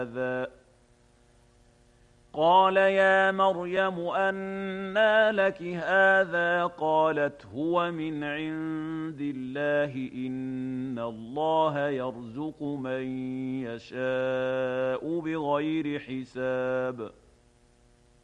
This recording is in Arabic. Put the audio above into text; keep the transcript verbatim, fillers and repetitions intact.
هذا قال يا مريم أنى لك هذا قالت هو من عند الله إن الله يرزق من يشاء بغير حساب